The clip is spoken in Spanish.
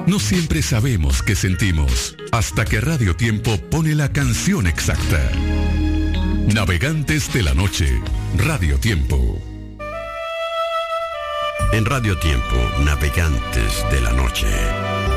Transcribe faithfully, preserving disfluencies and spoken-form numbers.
No siempre sabemos qué sentimos, hasta que Radio Tiempo pone la canción exacta. Navegantes de la noche, Radio Tiempo. En Radio Tiempo, Navegantes de la noche.